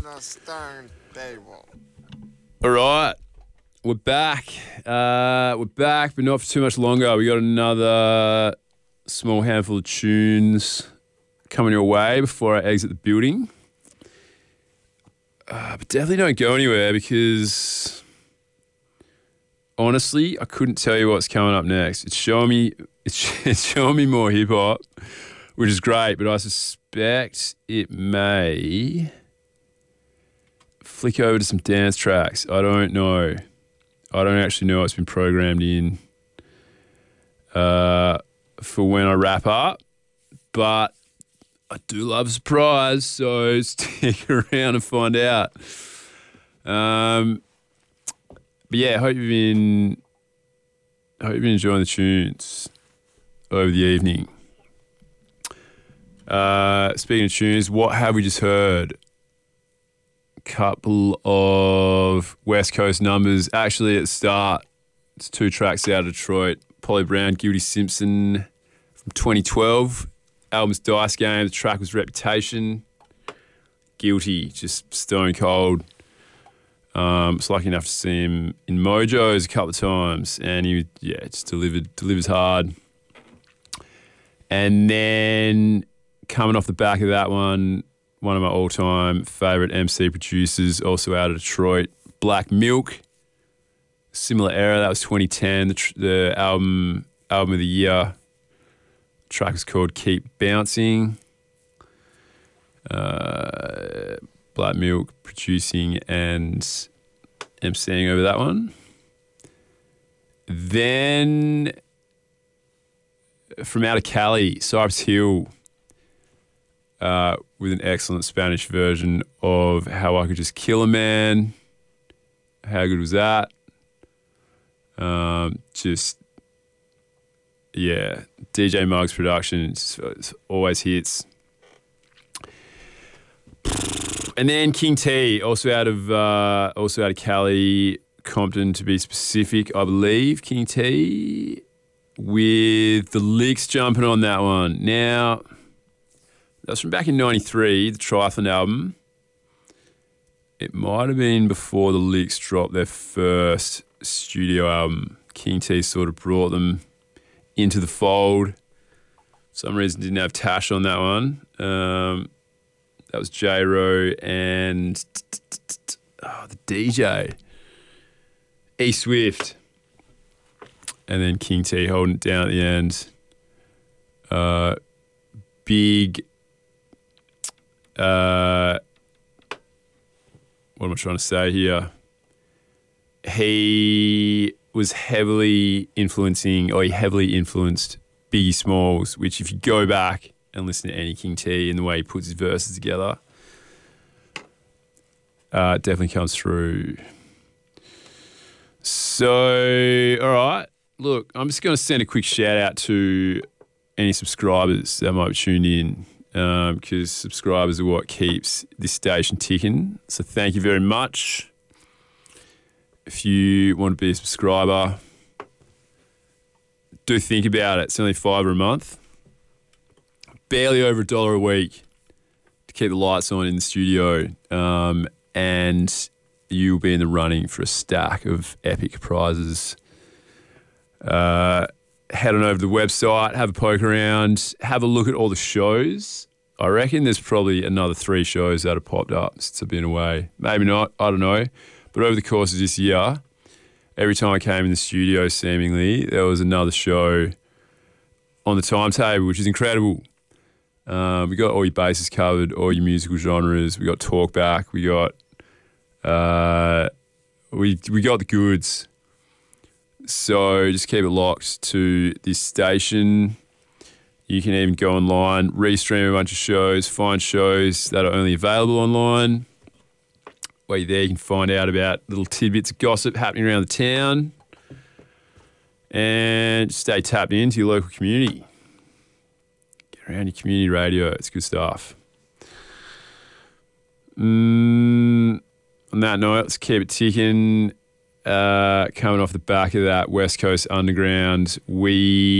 the stone table. All right, we're back. We're back, but not for too much longer. We got another small handful of tunes coming your way before I exit the building. But definitely don't go anywhere because honestly, I couldn't tell you what's coming up next. It's showing me more hip hop, which is great, but I suspect it may flick over to some dance tracks. I don't know. I don't actually know what's been programmed in for when I wrap up, but I do love a surprise, so stick around and find out. But yeah, I hope you've been enjoying the tunes over the evening. Speaking of tunes, what have we just heard? Couple of West Coast numbers. Actually, at the start, it's 2 tracks out of Detroit. Polly Brown, Guilty Simpson from 2012. Album's Dice Game. The track was Reputation. Guilty, just stone cold. Was lucky enough to see him in Mojo's a couple of times, and he just delivers hard. And then coming off the back of that one of my all-time favourite MC producers, also out of Detroit, Black Milk. Similar era, that was 2010. The album of the year. The track was called Keep Bouncing. Black Milk producing and MCing over that one. Then from out of Cali, Cypress Hill, with an excellent Spanish version of How I Could Just Kill a Man. How good was that? DJ Muggs production, it's always hits. And then King T, also out of Cali, Compton to be specific, I believe. King T with the licks jumping on that one. Now, that's from back in '93, the Triathlon album. It might have been before the Licks dropped their first studio album. King T sort of brought them into the fold. For some reason, didn't have Tash on that one. That was J-Ro and the DJ, E Swift. And then King T holding it down at the end. Big... what am I trying to say here? He heavily influenced Biggie Smalls, which if you go back and listen to any King T and the way he puts his verses together, it definitely comes through. So, all right. Look, I'm just going to send a quick shout out to any subscribers that might be tuned in, because subscribers are what keeps this station ticking. So thank you very much. If you want to be a subscriber, do think about it. It's only $5 a month. Barely over $1 a week to keep the lights on in the studio. And you'll be in the running for a stack of epic prizes. Head on over to the website, have a poke around, have a look at all the shows. I reckon there's probably another 3 shows that have popped up since I've been away. Maybe not, I don't know. But over the course of this year, every time I came in the studio, seemingly, there was another show on the timetable, which is incredible. We got all your bases covered, all your musical genres. We got talkback. We got we got the goods. So just keep it locked to this station. You can even go online, restream a bunch of shows, find shows that are only available online. While you're there, you can find out about little tidbits of gossip happening around the town. And stay tapped into your local community. Get around your community radio. It's good stuff. On that note, let's keep it ticking. Coming off the back of that West Coast Underground, we